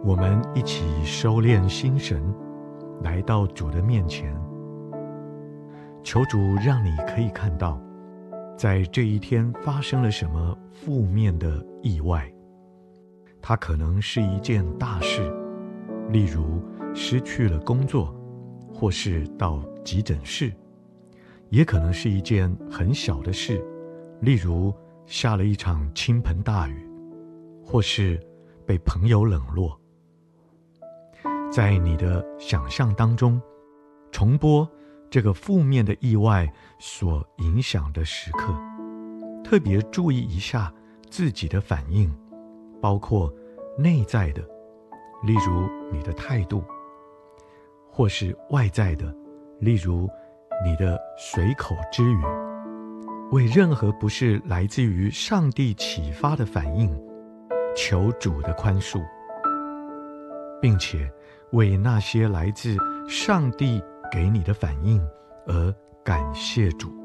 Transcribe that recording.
我们一起收敛心神，来到主的面前，求主让你可以看到，在这一天发生了什么负面的意外。它可能是一件大事，例如失去了工作，或是到急诊室；也可能是一件很小的事，例如下了一场倾盆大雨，或是被朋友冷落。在你的想象当中，重播这个负面的意外所影响的时刻，特别注意一下自己的反应，包括内在的，例如你的态度，或是外在的，例如你的随口之语，为任何不是来自于上帝启发的反应，求主的宽恕，并且为那些来自上帝给你的反应而感谢主。